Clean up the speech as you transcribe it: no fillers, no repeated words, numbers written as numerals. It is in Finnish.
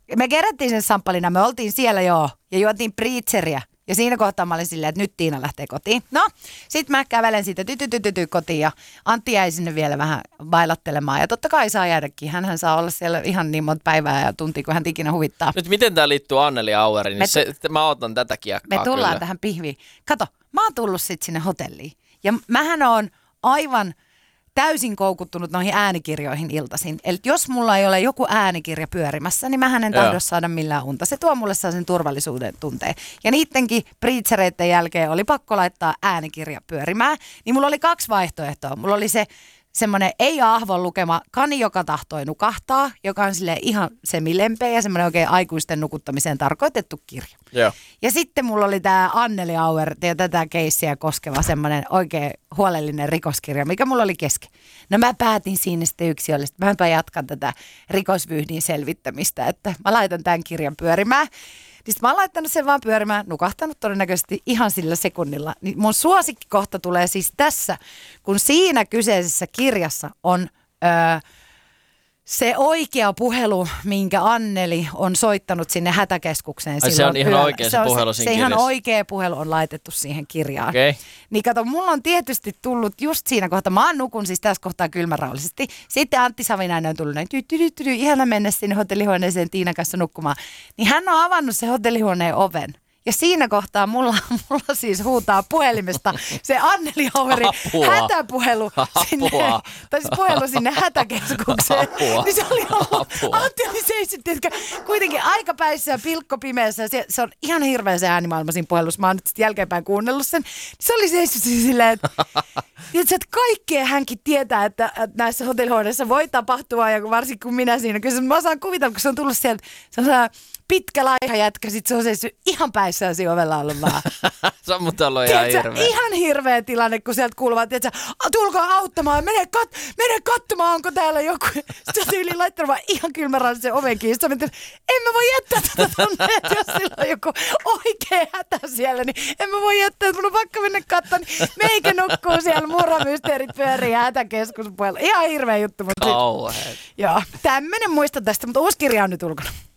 Me kerättiin sen samppalina, me oltiin siellä joo ja juotiin priitseriä. Ja siinä kohtaa mä olin silleen, että nyt Tiina lähtee kotiin. No, sit mä kävelen siitä kotiin ja Antti jäi sinne vielä vähän bailattelemaan. Ja totta kai saa jäädäkin. Hänhän saa olla siellä ihan niin monta päivää ja tuntia, kun hän ikinä huvittaa. Nyt miten tää liittyy Anneli Aueriin? Mä otan tätä kiekkaa. Me tullaan kyllä tähän pihviin. Kato, mä oon tullut sit sinne hotelliin. Ja mähän oon aivan täysin koukuttunut noihin äänikirjoihin iltaisin. Eli jos mulla ei ole joku äänikirja pyörimässä, niin mähän en tahdo saada millään unta. Se tuo mulle sen turvallisuuden tunteen. Ja niidenkin priitsereiden jälkeen oli pakko laittaa äänikirja pyörimään. Niin mulla oli 2 vaihtoehtoa. Mulla oli se semmoinen ei-ahvon lukema Kani, joka tahtoi nukahtaa, joka on silleen ihan semilempeä ja semmoinen oikein aikuisten nukuttamiseen tarkoitettu kirja. Joo. Ja sitten mulla oli tämä Anneli Auer ja tätä keissiä koskeva semmoinen oikein huolellinen rikoskirja, mikä mulla oli kesken. No mä päätin siinä sitten yksilöllisesti. Mäpä jatkan tätä rikosvyyhdin selvittämistä, että mä laitan tämän kirjan pyörimään. Niin mä oon laittanut sen vaan pyörimään, nukahtanut todennäköisesti ihan sillä sekunnilla. Niin mun suosikkikohta tulee siis tässä, kun siinä kyseisessä kirjassa on se oikea puhelu, minkä Anneli on soittanut sinne hätäkeskukseen. Se on ihan oikea se puhelu siinä kirjassa. Se ihan kirjassa. oikea puhelu on laitettu siihen kirjaan. Okay. Niin kato, mulla on tietysti tullut just siinä kohtaa, mä nukun siis tässä kohtaa kylmäraullisesti. Sitten Antti Savinainen on tullut näin, ihana mennä sinne hotellihuoneeseen Tiinan kanssa nukkumaan. Niin hän on avannut se hotellihuoneen oven. Ja siinä kohtaa mulla siis huutaa puhelimesta se Anneli Auerin hätäpuhelu sinne, tai siis puhelu sinne hätäkeskukseen. Niin se oli ollut, Antti oli seissyt, kuitenkin aika päissä ja pilkko pimeässä. Se on ihan hirveä se äänimaailma siinä puhelussa. Mä oon nyt sitten jälkeenpäin kuunnellut sen. Se oli seissyt silleen, että kaikkea hänkin tietää, että näissä hotellihuoneissa voi tapahtua, ja varsinkin kun minä siinä. Kyllä mä osaan kuvitella, kun se on tullut sieltä, se on pitkä laiha jätkä, sit se on seissyt ihan päissään siinä ovella ollut vähän. Se on muuten ollut ihan hirveä. Ihan hirveä tilanne, kun sieltä kuuluvat, että tulkaa auttamaan, mene katsomaan, onko täällä joku. Sitten on tyyliin laittanut vaan ihan kylmärään sen oven kiinni. Sitten en mä voi jättää tätä tonne, että jos sillä on joku oikea hätä siellä, niin en mä voi jättää, että mun on pakko mennä katsomaan. Niin meikä nukkuu siellä, murhamysteerit pyörii ja hätäkeskuspuolella. Ihan hirveä juttu. Kauheet. Joo, tämmönen muista tästä, mutta uusi kirja on nyt ulkona.